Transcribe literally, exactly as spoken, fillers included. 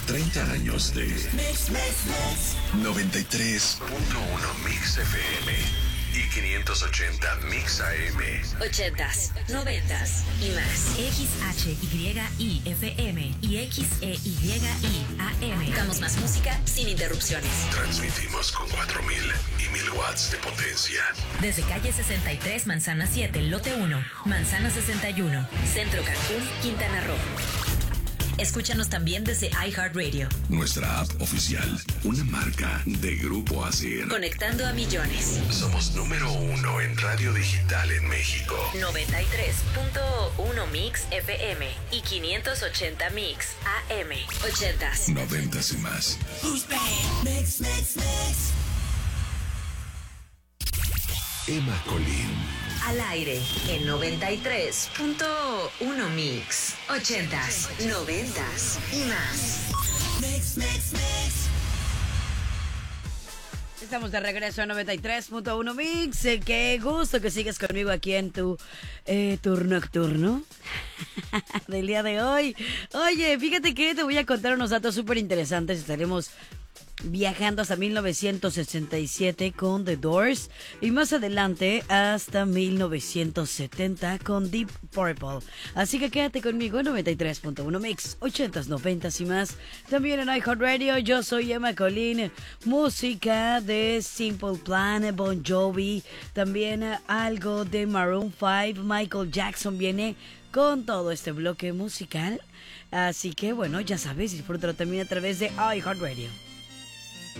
treinta años de Mix, Mix, Mix. noventa y tres punto uno Mix F M y quinientos ochenta Mix A M. Ochentas, noventas y más. X H Y I F M y X E Y I A M. Damos más música sin interrupciones. Transmitimos con cuatro mil y mil watts de potencia. Desde calle sesenta y tres, Manzana siete, lote uno, Manzana sesenta y uno. Centro Cancún, Quintana Roo. Escúchanos también desde iHeartRadio. Nuestra app oficial, una marca de Grupo Asir. Conectando a millones. Somos número uno en radio digital en México. noventa y tres punto uno Mix F M y quinientos ochenta Mix A M. Ochentas. Noventas y más. Mix, mix, mix. Emma Colín. Al aire en noventa y tres punto uno Mix. Ochentas, noventas y más. Mix, mix, mix. Estamos de regreso a noventa y tres punto uno Mix. Eh, qué gusto que sigues conmigo aquí en tu eh, turno nocturno del día de hoy. Oye, fíjate que te voy a contar unos datos súper interesantes. Estaremos viajando hasta mil novecientos sesenta y siete con The Doors y más adelante hasta mil novecientos setenta con Deep Purple. Así que quédate conmigo en noventa y tres punto uno Mix, ochentas, noventas y más. También en iHeartRadio. Yo soy Emma Colín. Música de Simple Plan, Bon Jovi, también algo de Maroon cinco. Michael Jackson viene con todo este bloque musical. Así que bueno, ya sabes, disfrútalo también a través de iHeartRadio.